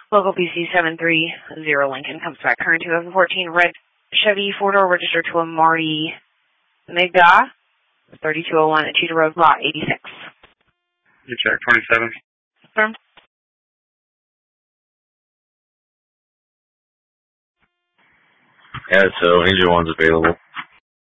Local BC 730 Lincoln comes back current 2014 red Chevy 4-door registered to a Marty Migda, 3201 at Cheetah Road, lot 86. You check 27. Confirmed. Yeah, so engine one's available.